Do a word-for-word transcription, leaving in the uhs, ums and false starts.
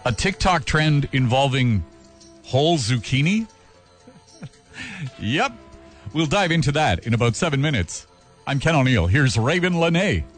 A TikTok trend involving whole zucchini? Yep. We'll dive into that in about seven minutes. I'm Ken O'Neill. Here's Raven Lene.